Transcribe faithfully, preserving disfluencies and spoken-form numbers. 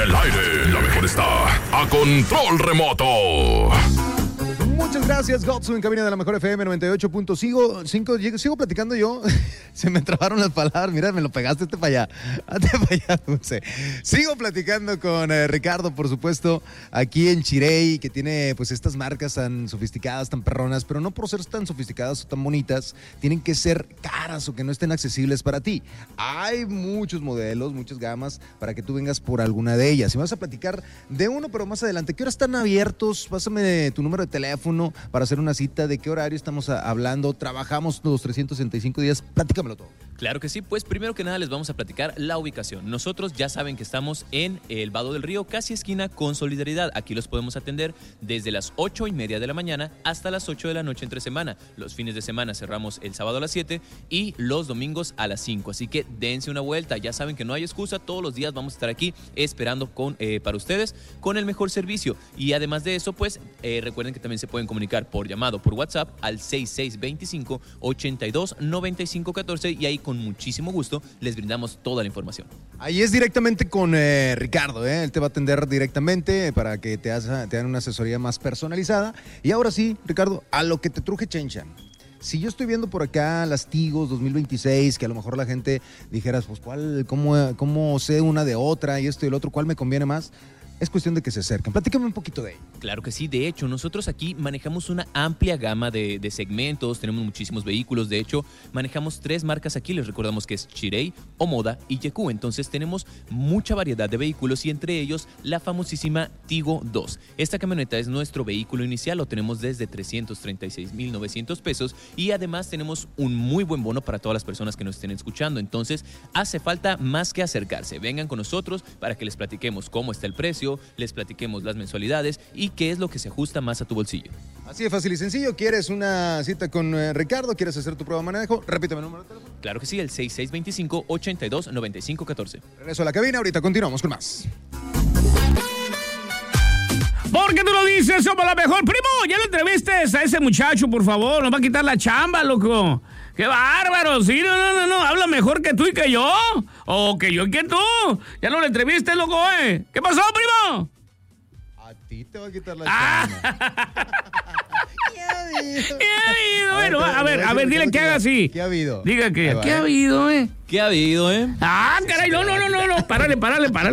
el aire, la mejor está a control remoto. Muchas gracias, Gotsu, en cabina de la mejor F M noventa y ocho punto cinco. Sigo platicando yo. Se me trabaron las palabras. Mira, me lo pegaste este para allá. Hazte para allá, Dulce. Sigo platicando con eh, Ricardo, por supuesto, aquí en Chirey, que tiene pues estas marcas tan sofisticadas, tan perronas, pero no por ser tan sofisticadas o tan bonitas, tienen que ser caras o que no estén accesibles para ti. Hay muchos modelos, muchas gamas, para que tú vengas por alguna de ellas. Y me vas a platicar de uno, pero más adelante. ¿Qué horas están abiertos? Pásame tu número de teléfono para hacer una cita. ¿De qué horario estamos hablando? ¿Trabajamos los trescientos sesenta y cinco días? Platícamelo todo. Claro que sí, pues primero que nada les vamos a platicar la ubicación. Nosotros ya saben que estamos en el Vado del Río, casi esquina con Solidaridad. Aquí los podemos atender desde las ocho y media de la mañana hasta las ocho de la noche entre semana. Los fines de semana cerramos el sábado a las siete y los domingos a las cinco. Así que dense una vuelta, ya saben que no hay excusa. Todos los días vamos a estar aquí esperando con, eh, para ustedes con el mejor servicio. Y además de eso, pues eh, recuerden que también se pueden comunicar por llamado, por WhatsApp al seis seis dos cinco, ocho dos, nueve cinco uno cuatro y ahí con muchísimo gusto les brindamos toda la información. Ahí es directamente con eh, Ricardo, ¿eh? Él te va a atender directamente para que te, haga, te hagan una asesoría más personalizada. Y ahora sí, Ricardo, a lo que te truje Chencha. Si yo estoy viendo por acá las Tigos dos mil veintiséis, que a lo mejor la gente dijeras, pues, ¿cuál, cómo, cómo sé una de otra y esto y el otro, cuál me conviene más? Es cuestión de que se acerquen. Platícame un poquito de ello. Claro que sí. De hecho, nosotros aquí manejamos una amplia gama de, de segmentos. Tenemos muchísimos vehículos. De hecho, manejamos tres marcas aquí. Les recordamos que es Chirey, Omoda y Yeku. Entonces, tenemos mucha variedad de vehículos y entre ellos la famosísima Tigo dos. Esta camioneta es nuestro vehículo inicial. Lo tenemos desde trescientos treinta y seis mil novecientos pesos y además tenemos un muy buen bono para todas las personas que nos estén escuchando. Entonces, hace falta más que acercarse. Vengan con nosotros para que les platiquemos cómo está el precio, les platiquemos las mensualidades y qué es lo que se ajusta más a tu bolsillo. Así de fácil y sencillo. ¿Quieres una cita con eh, Ricardo? ¿Quieres hacer tu prueba de manejo? Repítame el número de teléfono. Claro que sí, el seis seis dos cinco, ocho dos, nueve cinco uno cuatro. Regreso a la cabina, ahorita continuamos con más. ¿Por qué tú lo dices? Somos la mejor. Primo, ya lo entrevistes a ese muchacho, por favor. Nos va a quitar la chamba, loco. ¡Qué bárbaro! Sí, no, no, no, no. Habla mejor que tú y que yo. O que yo y que tú. Ya no lo entrevistes, loco, eh. ¿Qué pasó, primo? A ti te va a quitar la ah. chamba. ¿Qué ha habido? ¿Qué ha habido? Bueno, a ver, a ver, dile que haga así. ¿Qué ha habido? Diga que, ¿qué ha habido, eh? ¿Qué ha habido, eh? Ah, caray, no, no, no, no, no. Párale, párale, párale.